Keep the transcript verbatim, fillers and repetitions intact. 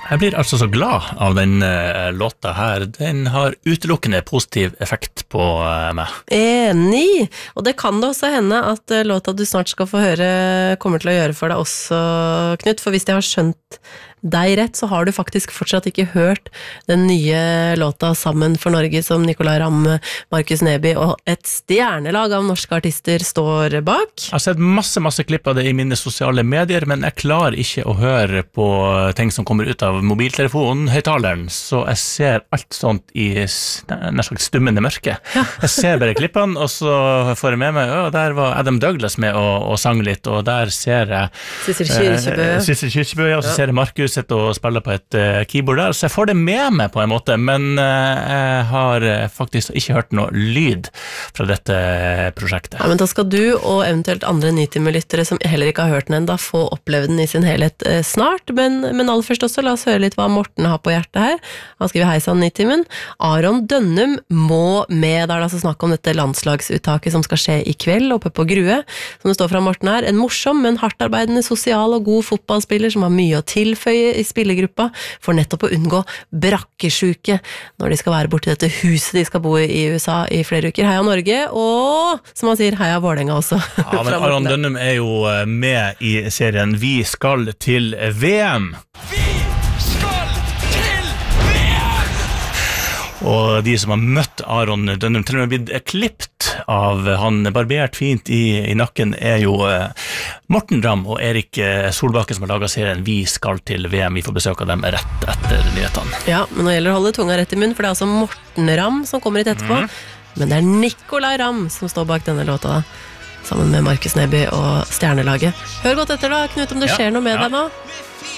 Jeg blir altså så glad av den uh, låta her. Den har utelukkende positiv effekt på uh, meg. Enig! Og det kan det også hende at uh, låta du snart skal få høre kommer til å gjøre for deg også, Knut. For hvis jeg har skjønt deg rett, så har du faktisk fortsatt ikke hørt den nye låta Sammen for Norge som Nicolai Ramm, Markus Neby og et stjernelag av norske artister står bak. Jeg har sett masse, masse klipp av det i mine sosiale medier, men jeg klarer ikke å høre på ting som kommer ut av mobiltelefonen, høyttaleren, så jeg ser alt sånt i nær sagt stummende mørke. Ja. Jeg ser bare klippene, og så får jeg med meg, å, der var Adam Douglas med og, og sang litt, og der ser jeg Sissel Kyrkjebø. Eh, Sissel Kyrkjebø, ja, og så ja. ser jeg Markus sitte og spille på et uh, keyboard der, så jeg får det med meg på en måte, men uh, jeg har faktisk ikke hørt noe lyd fra dette prosjektet. Ja, men da skal du og eventuelt andre Nitimer-lyttere som heller ikke har hørt den enda få oppleve den i sin helhet uh, snart, men, men aller først også, la oss høre litt hva Morten har på hjertet her. Han skriver hei sann Nitimen. Aron Dønnum må med, da er det altså snakk om dette landslagsuttaket som skal skje i kveld oppe på Grue, som det står fra Morten her, en morsom, men hardtarbeidende, sosial og god fotballspiller som har mye å tilføye i spillergruppa for nettopp å unngå brakkesjuke når de skal være borte i dette huset de skal bo i i U S A i flere uker. Heia Norge, og som han sier, heia Vålerenga også. Ja, men Aron Dønnum er jo med i serien Vi skal til V M. Vi skal til V M! Og de som har møtt Aron Dønnum, til og med blitt klippet av han barbert fint i, i nakken, er jo uh, Morten Ramm og Erik Solbakken som har laget serien Vi skal til V M. Vi får besøk av dem rett etter nyhetene. Ja, men nå gjelder å holde tunga rett i munn, for det er altså Morten Ramm som kommer hit etterpå, mm. men det er Nicolai Ramm som står bak denne låta da, sammen med Markus Neby og stjernelaget. Hør godt etter da, Knut, om det skjer ja, noe med ja. deg nå.